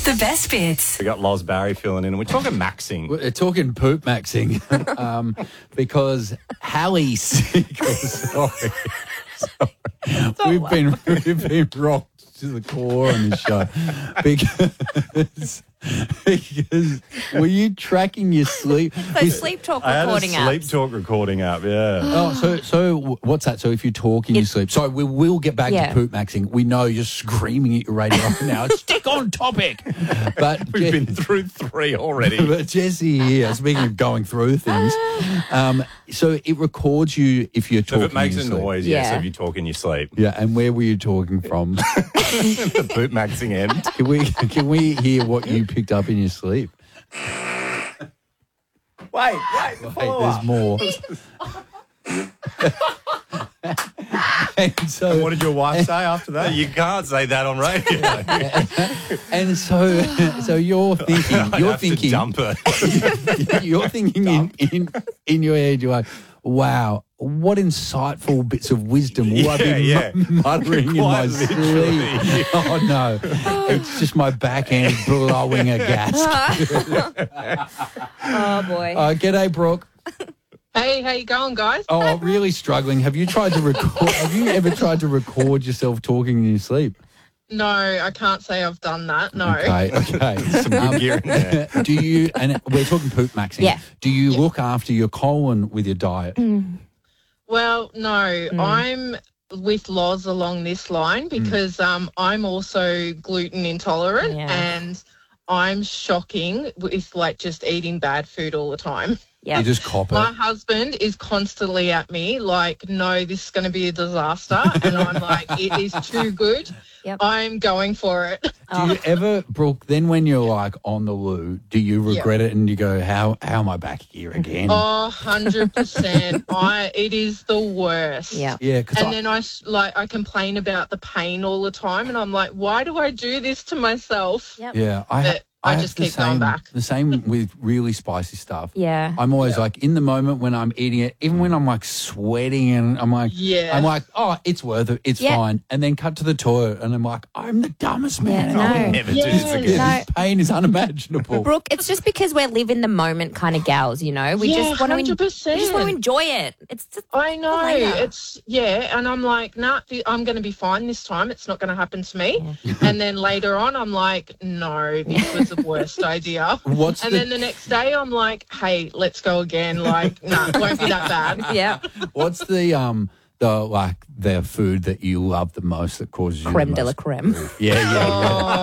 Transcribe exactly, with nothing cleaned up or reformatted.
The best bits. We got Loz Barry filling in, and we're talking maxing. We're talking poop maxing um, because Hallie's sick. Oh, sorry. sorry. We've been we've been rocked to the core on this show because because were you tracking your sleep? So sleep talk I had a recording sleep apps. talk recording app, yeah. Oh, so so what's that? So if you talk in your sleep, sorry, we will get back Yeah. to poop maxing. We know you're screaming at your radio right now. Stick on topic, but We've Je- been through three already. But Jesse here, speaking of going through things, um, so it records you if you're So talking. if it makes in a your sleep. noise, yeah, so Yeah. if you talk in your sleep. Yeah, and where were you talking from? The poop maxing end. Can we can we hear what you picked up in your sleep? Wait, wait, the Wait, there's more. and so, What did your wife say after that? You can't say that on radio. and so, so you're thinking, I'd you're have to thinking, dump it. you're thinking in, in in your head, you're like, wow, what insightful bits of wisdom will I be Yeah, yeah. mu- muttering in my Quite sleep? literally. Oh no, it's just my backhand blowing a gasp. Oh, boy. Uh, g'day, Brooke. Hey, how you going, guys? Oh, really struggling. Have you tried to record? Have you ever tried to record yourself talking in your sleep? No, I can't say I've done that. No. Okay, okay. Some good gear in there. Do you? And we're talking poop maxing. Yeah. Do you look after your colon with your diet? Well, no, I'm with Loz along this line because um, I'm also gluten intolerant Yeah. and I'm shocking with like just eating bad food all the time. Yeah. You just cop it. My husband is constantly at me like, no, this is going to be a disaster. And I'm like, it is too good. Yep. I'm going for it. Do you ever, Brooke, then when you're like on the loo, do you regret it and you go, how how am I back here again? Oh, one hundred percent. I, it is the worst. Yeah. Yeah, because And then I s- like I complain about the pain all the time, and I'm like, why do I do this to myself? Yep. yeah, I, But I have just the keep going same, back. The same with really spicy stuff. Yeah. I'm always like in the moment when I'm eating it, even when I'm like sweating and I'm like, Yeah. I'm like, oh, it's worth it, it's Yeah. fine. And then cut to the toilet and I'm like, I'm the dumbest man. Yeah, I'll no. Never do Yes. this again. No. This pain is unimaginable. Brooke, it's just because we're live in the moment kind of gals, you know. We Yeah, just want to. one hundred percent. We just want to enjoy it. It's just. I know. later. It's, yeah. And I'm like, nah, th- I'm going to be fine this time. It's not going to happen to me. And then later on, I'm like, no, this was the worst idea. What's And the then the next day, I'm like, hey, let's go again. Like, nah, it won't be that bad. Yeah. what's the um the like the food that you love the most that causes you Creme the de la most creme. Yeah, yeah, yeah. Oh,